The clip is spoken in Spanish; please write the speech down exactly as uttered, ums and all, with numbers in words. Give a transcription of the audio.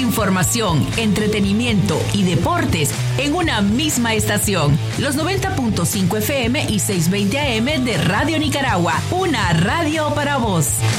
información, entretenimiento y deportes en una misma estación. Los noventa punto cinco F M y seiscientos veinte A M de Radio Nicaragua. Una radio para vos.